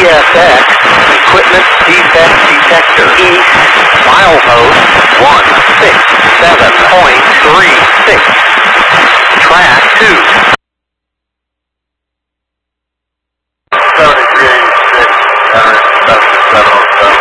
EFX, equipment defect detector, east, milepost 167.36, track 2.